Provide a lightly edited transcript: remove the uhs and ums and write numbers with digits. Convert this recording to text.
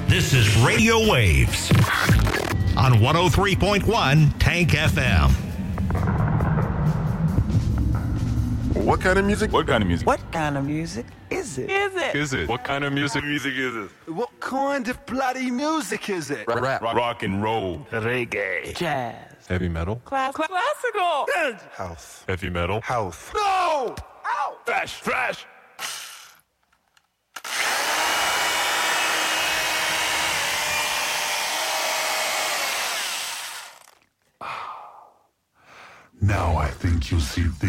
This is Radio Waves on 103.1 Tank FM. What kind of music? What kind of music? What kind of music is it? Is it? What kind of music is it? What kind of bloody music is it? Rap. Rock and roll. Reggae. Jazz. Heavy metal. Classical. House. Heavy metal. House. No! Ow! Thrash. Now I think you see